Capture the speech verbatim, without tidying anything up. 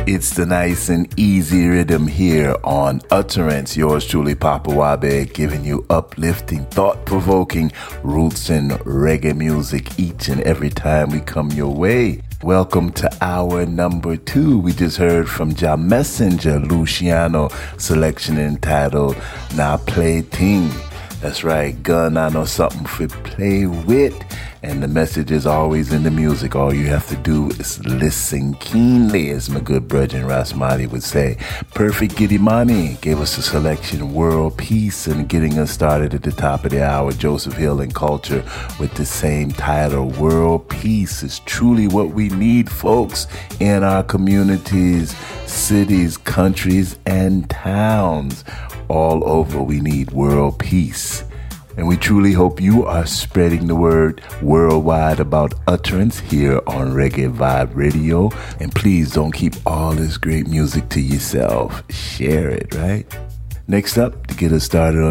It's the nice and easy rhythm here on Utterance. Yours truly, Papa Wabe, giving you uplifting, thought-provoking roots and reggae music each and every time we come your way. Welcome to hour number two. We just heard from Ja Messenger, Luciano, selection entitled "Na Play Ting." That's right, gun, I know something for play with. And the message is always in the music. All you have to do is listen keenly, as my good brother Rasmati would say. Perfect Giddimani gave us a selection, World Peace, and getting us started at the top of the hour, Joseph Hill and Culture with the same title. World Peace is truly what we need, folks, in our communities, cities, countries, and towns. All over, we need world peace. And we truly hope you are spreading the word worldwide about Utterance here on Reggae Vibe Radio. And please don't keep all this great music to yourself. Share it, right? Next up, to get us started on